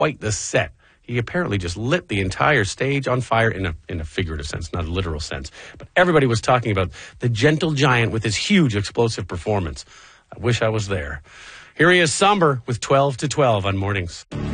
quite the set. He apparently just lit the entire stage on fire in a figurative sense, not a literal sense. But everybody was talking about the gentle giant with his huge explosive performance. I wish I was there. Here he is, Somber, with 12 to 12 on Mornings.